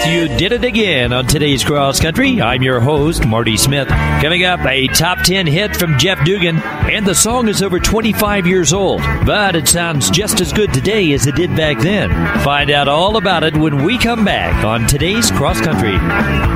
You did it again on today's Cross Country. I'm your host, Marty Smith. Coming up, a top 10 hit from Jeff Dugan, and the song is over 25 years old, but it sounds just as good today as it did back then. Find out all about it when we come back on today's Cross Country.